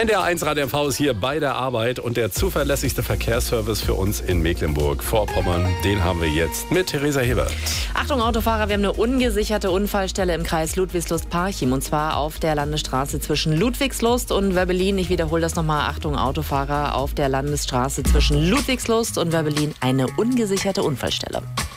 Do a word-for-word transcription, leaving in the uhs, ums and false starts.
N D R eins Radio M V ist hier bei der Arbeit und der zuverlässigste Verkehrsservice für uns in Mecklenburg-Vorpommern, den haben wir jetzt mit Theresa Hebert. Achtung Autofahrer, wir haben eine ungesicherte Unfallstelle im Kreis Ludwigslust-Parchim und zwar auf der Landesstraße zwischen Ludwigslust und Wöbbelin. Ich wiederhole das nochmal. Achtung Autofahrer, auf der Landesstraße zwischen Ludwigslust und Wöbbelin eine ungesicherte Unfallstelle.